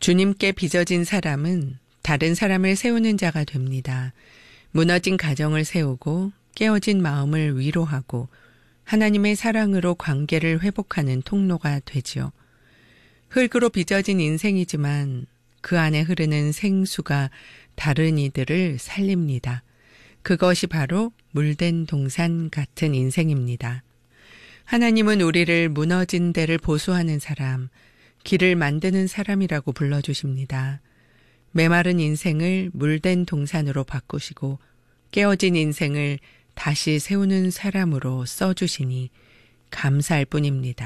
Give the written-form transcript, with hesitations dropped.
주님께 빚어진 사람은 다른 사람을 세우는 자가 됩니다. 무너진 가정을 세우고 깨어진 마음을 위로하고 하나님의 사랑으로 관계를 회복하는 통로가 되지요. 흙으로 빚어진 인생이지만 그 안에 흐르는 생수가 다른 이들을 살립니다. 그것이 바로 물된 동산 같은 인생입니다. 하나님은 우리를 무너진 데를 보수하는 사람, 길을 만드는 사람이라고 불러주십니다. 메마른 인생을 물된 동산으로 바꾸시고 깨어진 인생을 다시 세우는 사람으로 써주시니 감사할 뿐입니다.